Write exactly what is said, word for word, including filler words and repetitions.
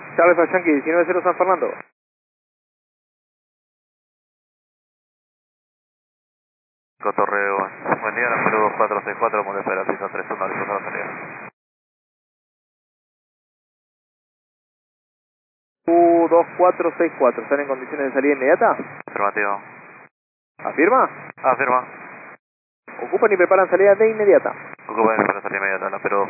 Charles Yankee, diecinueve cero San Fernando. Cotorreo, buen día, número dos cuatro seis cuatro, Monte Federal, piso tres uno, listo para la salida. U dos cuatro seis cuatro, ¿están en condiciones de salida inmediata? Afirmativo. ¿Afirma? Afirma. Ocupan y preparan salida de inmediata. Ocupa para salida inmediata, la pero